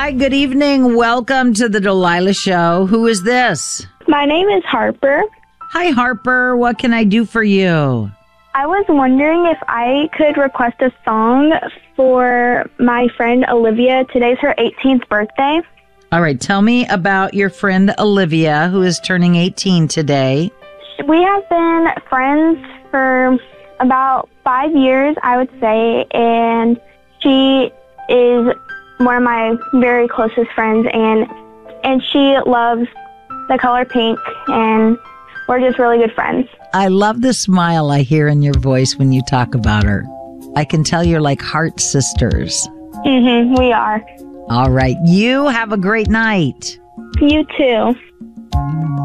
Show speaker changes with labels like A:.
A: Hi, good evening. Welcome to the Delilah Show. Who is this?
B: My name is Harper.
A: Hi, Harper. What can I do for you?
B: I was wondering if I could request a song for my friend Olivia. Today's her 18th birthday.
A: All right, tell me about your friend Olivia, who is turning 18 today.
B: We have been friends for about 5 years, I would say, and she is one of my very closest friends, and she loves the color pink, and we're just really good friends.
A: I love the smile I hear in your voice when you talk about her. I can tell you're like heart sisters.
B: We are.
A: All right, you have a great night.
B: You too.